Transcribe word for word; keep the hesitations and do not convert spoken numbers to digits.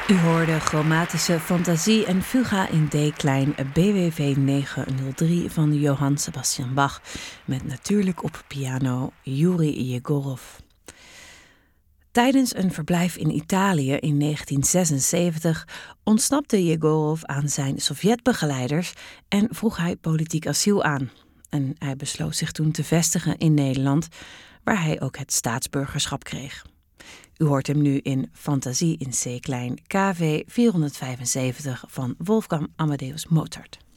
U hoorde Chromatische Fantasie en Fuga in D-klein B W V negenhonderddrie van Johann Sebastian Bach, met natuurlijk op piano Juri Jegorov. Tijdens een verblijf in Italië in negentien zesenzeventig ontsnapte Jegorov aan zijn Sovjetbegeleiders en vroeg hij politiek asiel aan. En hij besloot zich toen te vestigen in Nederland, waar hij ook het staatsburgerschap kreeg. U hoort hem nu in Fantasie in C-klein K V vierhonderdvijfenzeventig van Wolfgang Amadeus Mozart.